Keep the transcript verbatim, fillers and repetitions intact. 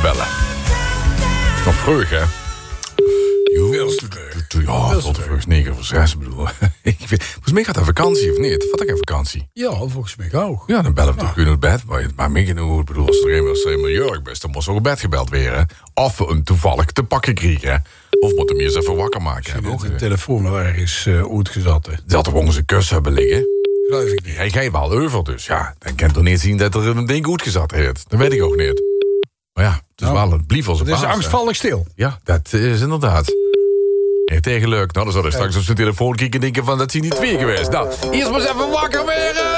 bellen. Nog vroeg, hè? Veel te vroeg. Ja, veel te vroeg. negen over zes, bedoel. Ik weet, volgens mij gaat hij vakantie, of niet? Wat ik een vakantie? Ja, volgens mij ook. Ja, dan bellen we toch goed naar bed. Maar, maar mij genoeg, ik bedoel, als er een was helemaal jurk best, dan moest er op bed gebeld weer, hè? Of we hem toevallig te pakken kregen, hè? Of moeten we hem eens even wakker maken, hè? Dat de telefoon wel ergens uh, uitgezet. Dat had toch onze kus hebben liggen? Geloof ik niet. Hij gaat wel over, dus ja, dan kan je toch niet zien dat er een ding goed gezet heeft. Dat weet ik ook niet. Maar ja, het is nou, wel een blief als een het is baas, angstvallig stil. Ja, dat is inderdaad. Ja, tegen leuk. Nou, dan zou hij straks op zijn telefoon kijken en denken van, dat is niet twee geweest. Nou, eerst maar eens even wakker weer.